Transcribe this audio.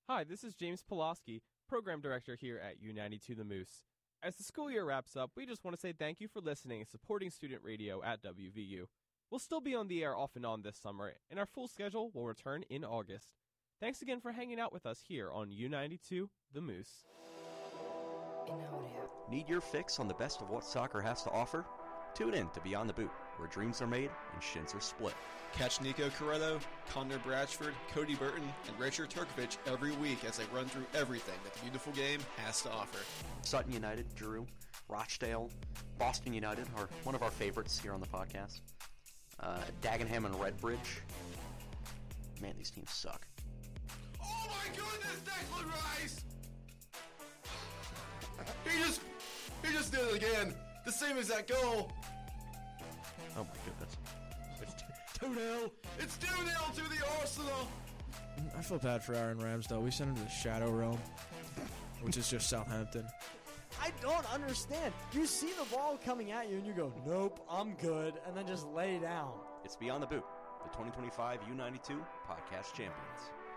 Hi, this is James Pulaski, Program Director here at U92 The Moose. As the school year wraps up, we just want to say thank you for listening and supporting student radio at WVU. We'll still be on the air off and on this summer, and our full schedule will return in August. Thanks again for hanging out with us here on U92 The Moose. Need your fix on the best of what soccer has to offer? Tune in to Beyond the Boot, where dreams are made and shins are split. Catch Nico Corretto, Connor Bratchford, Cody Burton, and Richard Turkovich every week as they run through everything that the beautiful game has to offer. Sutton United, Drew, Rochdale, Boston United are one of our favorites here on the podcast. Dagenham and Redbridge. Man, these teams suck. Oh my goodness, Declan Rice! He just did it again. The same exact goal. Oh my goodness. It's 2-0. It's 2-0 to the Arsenal. I feel bad for Aaron Ramsdale. We sent him to the Shadow Realm, which is just Southampton. I don't understand. You see the ball coming at you and you go, nope, I'm good, and then just lay down. It's Beyond the Boot, the 2025 U92 Podcast Champions.